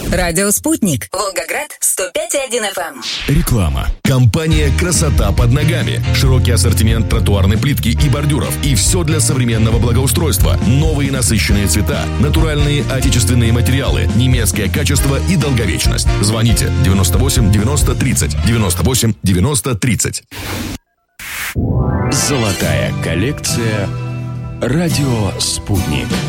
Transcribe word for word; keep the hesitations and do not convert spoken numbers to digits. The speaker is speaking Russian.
Радио «Спутник». Волгоград, сто пять и один эф эм. Реклама. Компания «Красота под ногами». Широкий ассортимент тротуарной плитки и бордюров. И все для современного благоустройства. Новые насыщенные цвета, натуральные отечественные материалы, немецкое качество и долговечность. Звоните девяносто восемь девяносто тридцать, девяносто восемь девяносто тридцать. Золотая коллекция «Радио Спутник».